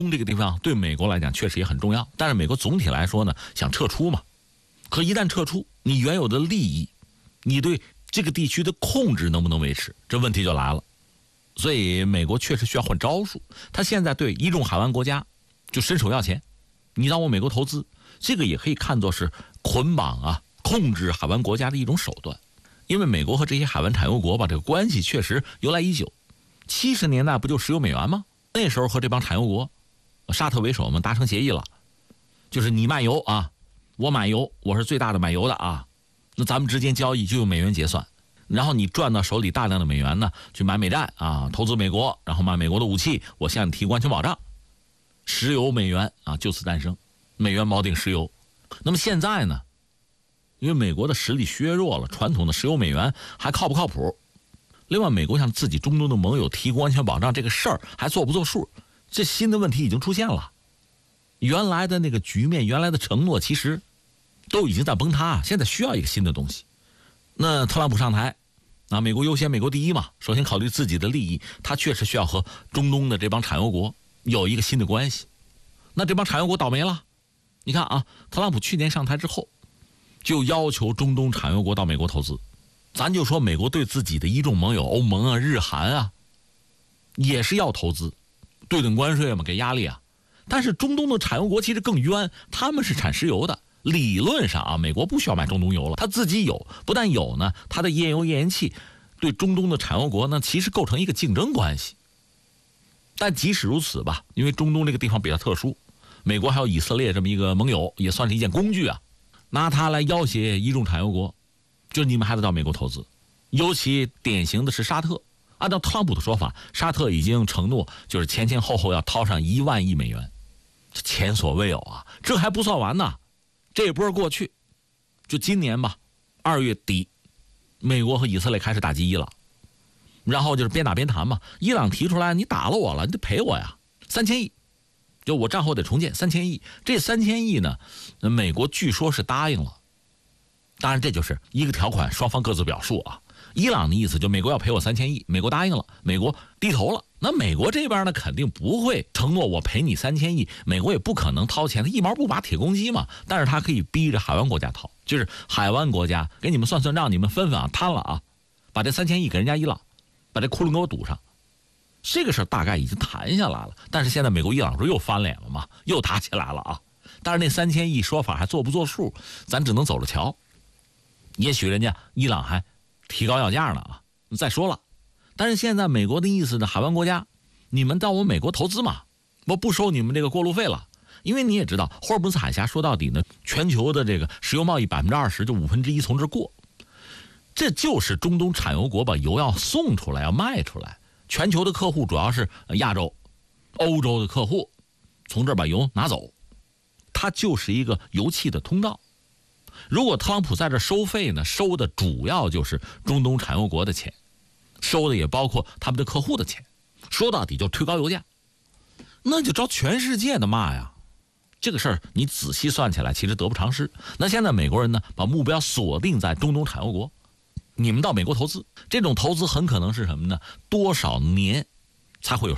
这个地方对美国来讲确实也很重要，但是美国总体来说呢，想撤出嘛。可一旦撤出，你原有的利益，你对这个地区的控制能不能维持，这问题就来了。所以美国确实需要换招数，他现在对一众海湾国家就伸手要钱，你让我美国投资，这个也可以看作是捆绑啊，控制海湾国家的一种手段。因为美国和这些海湾产油国吧，这个关系确实由来已久。70年代不就石油美元吗？那时候和这帮产油国，沙特为首，我们达成协议了，就是你卖油啊，我买油，我是最大的买油的啊，那咱们之间交易就用美元结算。然后你赚到手里大量的美元呢，去买美债啊，投资美国，然后买美国的武器，我向你提供安全保障。石油美元啊，就此诞生，美元锚定石油。那么现在呢，因为美国的实力削弱了，传统的石油美元还靠不靠谱？另外，美国向自己中东的盟友提供安全保障这个事儿还做不做数？这新的问题已经出现了。原来的那个局面，原来的承诺其实都已经在崩塌，现在需要一个新的东西。那特朗普上台，美国优先，美国第一嘛，首先考虑自己的利益，他确实需要和中东的这帮产油国有一个新的关系。那这帮产油国倒霉了，你看啊，特朗普去年上台之后，就要求中东产油国到美国投资。咱就说美国对自己的一众盟友，欧盟啊、日韩啊，也是要投资，对等关税嘛，给压力啊。但是中东的产油国其实更冤，他们是产石油的。理论上啊，美国不需要买中东油了，他自己有，不但有呢，他的页油页岩气对中东的产油国呢，其实构成一个竞争关系。但即使如此吧，因为中东这个地方比较特殊，美国还有以色列这么一个盟友，也算是一件工具啊，拿它来要挟一众产油国，就你们还得到美国投资。尤其典型的是沙特，按照特朗普的说法，沙特已经承诺就是前前后后要掏上1万亿美元，这前所未有啊！这还不算完呢。这波过去，就今年吧，2月底，美国和以色列开始打击伊朗，然后就是边打边谈嘛。伊朗提出来，你打了我了，你得赔我呀，3000亿，就我账户得重建3000亿。这3000亿呢，美国据说是答应了，当然这就是一个条款，双方各自表述啊。伊朗的意思就美国要赔我3000亿，美国答应了，美国低头了。那美国这边呢，肯定不会承诺我赔你3000亿，美国也不可能掏钱，他一毛不拔铁公鸡嘛。但是他可以逼着海湾国家掏，就是海湾国家给你们算算账，你们分分啊，摊了啊，把这3000亿给人家伊朗，把这窟窿给我堵上。这个事儿大概已经谈下来了，但是现在美国伊朗说又翻脸了嘛，又打起来了啊。但是那3000亿说法还做不做数，咱只能走着瞧。也许人家伊朗还提高要价呢啊！再说了，但是现在美国的意思呢，海湾国家，你们到我美国投资嘛，我不收你们这个过路费了，因为你也知道，霍尔木兹海峡说到底呢，全球的这个石油贸易20%就1/5从这过，这就是中东产油国把油要送出来，要卖出来，全球的客户主要是亚洲、欧洲的客户，从这儿把油拿走，它就是一个油气的通道。如果特朗普在这收费呢，收的主要就是中东产油国的钱，收的也包括他们的客户的钱，说到底就推高油价，那就招全世界的骂呀。这个事儿你仔细算起来其实得不偿失。那现在美国人呢，把目标锁定在中东产油国，你们到美国投资，这种投资很可能是什么呢？多少年才会有